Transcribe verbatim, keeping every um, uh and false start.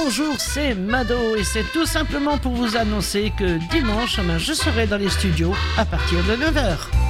bonjour, c'est Mado et c'est tout simplement pour vous annoncer que dimanche, je serai dans les studios à partir de neuf heures.